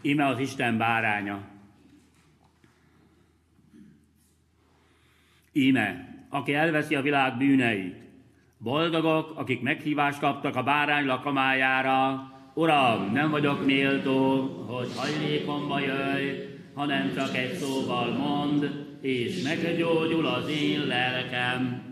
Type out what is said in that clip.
Íme az Isten báránya. Íme, aki elveszi a világ bűneit. Boldogok, akik meghívást kaptak a bárány lakamájára. Uram, nem vagyok méltó, hogy hajlékomba jöjj, hanem csak egy szóval mondd, és meggyógyul az én lelkem.